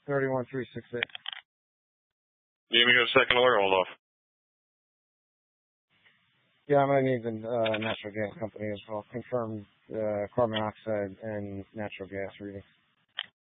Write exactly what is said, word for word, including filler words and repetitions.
thirty-one three six eight. Need me a second alert? Hold off. Yeah, I'm going to need the uh, natural gas company as well. Confirm uh, carbon monoxide and natural gas readings.